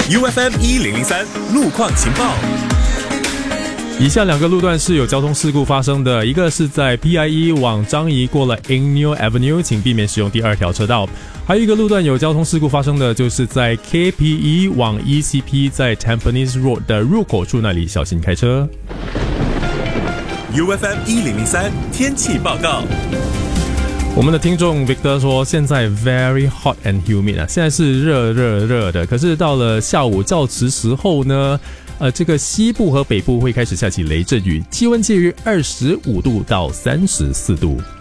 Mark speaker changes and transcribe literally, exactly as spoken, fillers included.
Speaker 1: U F M 一零零三路况情报。
Speaker 2: 以下两个路段是有交通事故发生的，一个是在 P I E 往樟宜过了 Eng Avenue， 请避免使用第二条车道；还有一个路段有交通事故发生的，就是在 K P E 往 E C P 在 Tampines Road 的入口处那里，小心开车。
Speaker 1: U F M 一零零三天气报告。
Speaker 2: 我们的听众 Victor 说，现在 very hot and humid 啊，现在是热热热的，可是到了下午较迟时候呢，呃，这个西部和北部会开始下起雷阵雨，气温介于二十五度到三十四度。